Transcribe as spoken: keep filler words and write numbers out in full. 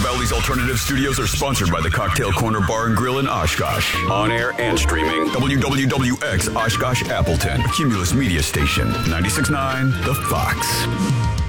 Valley's Alternative Studios are sponsored by the Cocktail Corner Bar and Grill in Oshkosh. On air and streaming. W W W X Oshkosh Appleton. Cumulus Media Station. ninety-six point nine The Fox.